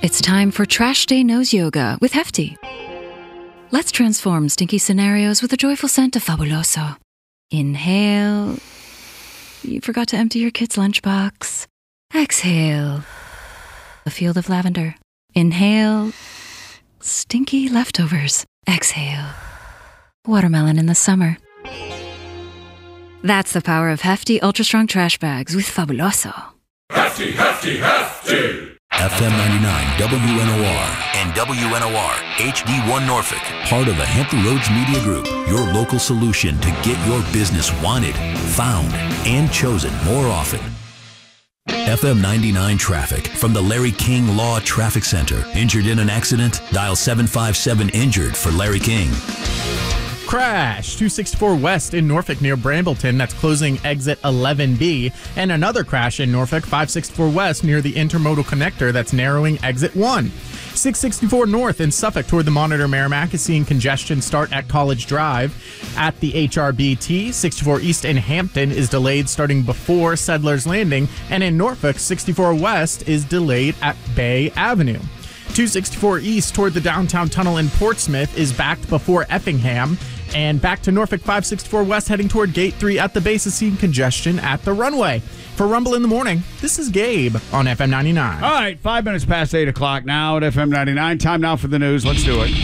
It's time for Trash Day Nose Yoga with Hefty. Let's transform stinky scenarios with a joyful scent of Fabuloso. Inhale. You forgot to empty your kid's lunchbox. Exhale. A field of lavender. Inhale. Stinky leftovers. Exhale. Watermelon in the summer. That's the power of Hefty Ultra Strong Trash Bags with Fabuloso. Hefty, Hefty, Hefty! FM 99 WNOR and WNOR HD1 Norfolk. Part of the Hampton Roads Media Group. Your local solution to get your business wanted, found, and chosen more often. FM 99 traffic from the Larry King Law Traffic Center. Injured in an accident? Dial 757-INJURED for Larry King. Crash 264 West in Norfolk near Brambleton. That's closing exit 11B. And another crash in Norfolk 564 West near the intermodal connector. That's narrowing exit 1. 664 North in Suffolk toward the Monitor Merrimack is seeing congestion start at College Drive at the HRBT. 64 East in Hampton is delayed starting before Settlers Landing. And in Norfolk, 64 West is delayed at Bay Avenue. 264 East toward the downtown tunnel in Portsmouth is backed before Effingham. And back to Norfolk 564 West heading toward Gate 3 at the base is seeing congestion at the runway. For Rumble in the Morning, this is Gabe on FM 99. All right, 5 minutes past 8 o'clock now at FM 99. Time now for the news. Let's do it.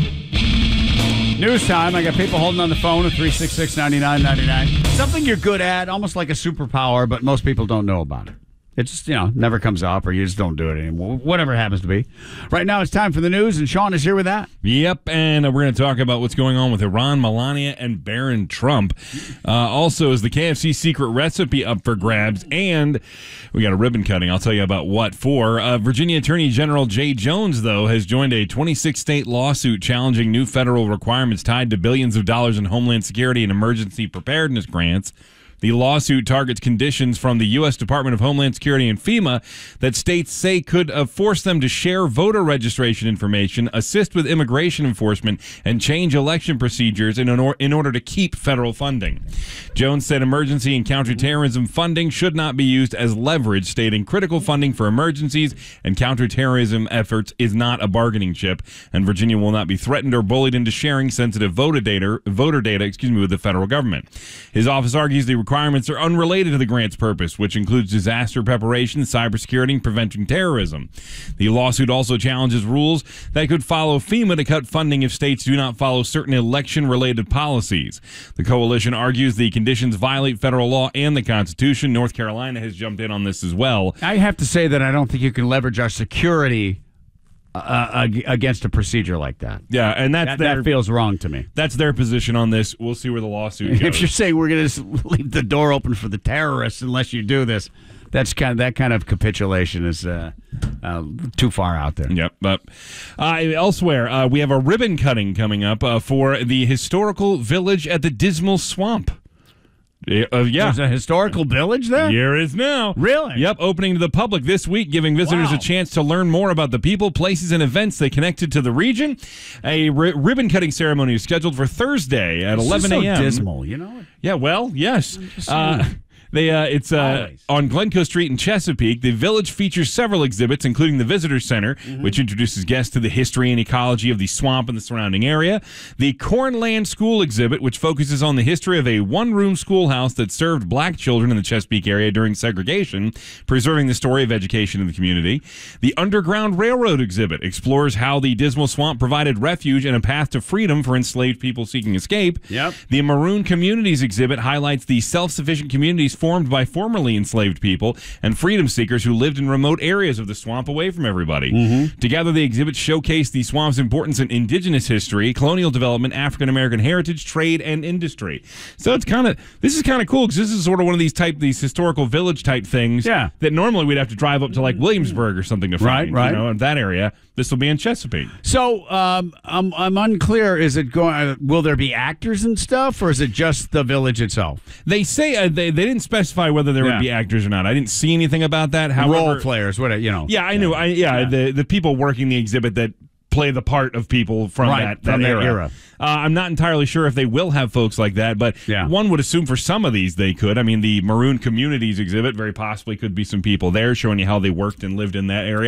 News time. I got people holding on the phone at 366-9999. Something you're good at, almost like a superpower, but most people don't know about it. It just, never comes up or you just don't do it anymore. Whatever it happens to be. Right now it's time for the news, and Sean is here with that. Yep, and we're going to talk about what's going on with Iran, Melania, and Barron Trump. Also, is the KFC secret recipe up for grabs? And we got a ribbon cutting. I'll tell you about what for. Virginia Attorney General Jay Jones, though, has joined a 26-state lawsuit challenging new federal requirements tied to billions of dollars in Homeland Security and emergency preparedness grants. The lawsuit targets conditions from the U.S. Department of Homeland Security and FEMA that states say could force them to share voter registration information, assist with immigration enforcement, and change election procedures in order to keep federal funding. Jones said emergency and counterterrorism funding should not be used as leverage, stating critical funding for emergencies and counterterrorism efforts is not a bargaining chip, and Virginia will not be threatened or bullied into sharing sensitive voter data with the federal government. His office argues the requirements are unrelated to the grant's purpose, which includes disaster preparation, cybersecurity, and preventing terrorism. The lawsuit also challenges rules that could follow FEMA to cut funding if states do not follow certain election-related policies. The coalition argues the conditions violate federal law and the Constitution. North Carolina has jumped in on this as well. I have to say that I don't think you can leverage our security against a procedure like that. Yeah, and that feels wrong to me. That's their position on this. We'll see where the lawsuit goes. If you're saying we're going to leave the door open for the terrorists unless you do this, that kind of capitulation is too far out there. Yep. But elsewhere, we have a ribbon cutting coming up for the historical village at the Dismal Swamp. Yeah. There's a historical village there? Here is now. Really? Yep, opening to the public this week, giving visitors a chance to learn more about the people, places, and events they connected to the region. A ribbon-cutting ceremony is scheduled for Thursday at 11 a.m. So dismal, you know? Yeah, well, yes. It's on Glencoe Street in Chesapeake. The village features several exhibits, including the Visitor Center, which introduces guests to the history and ecology of the swamp and the surrounding area. The Cornland School exhibit, which focuses on the history of a one-room schoolhouse that served black children in the Chesapeake area during segregation, preserving the story of education in the community. The Underground Railroad exhibit explores how the Dismal Swamp provided refuge and a path to freedom for enslaved people seeking escape. Yep. The Maroon Communities exhibit highlights the self-sufficient communities formed by formerly enslaved people and freedom seekers who lived in remote areas of the swamp away from everybody. Together, the exhibits showcase the swamp's importance in indigenous history, colonial development, African-American heritage, trade, and industry. So this is kind of cool because this is sort of one of these historical village type things that normally we'd have to drive up to like Williamsburg or something to find, in that area. This will be in Chesapeake. So I'm unclear. Is it going? Will there be actors and stuff, or is it just the village itself? They say they didn't specify whether there would be actors or not. I didn't see anything about that. However, role players, whatever. Yeah, I knew. The people working the exhibit that play the part of people from that era. I'm not entirely sure if they will have folks like that, but one would assume for some of these they could. I mean, the Maroon Communities exhibit very possibly could be some people there showing you how they worked and lived in that area.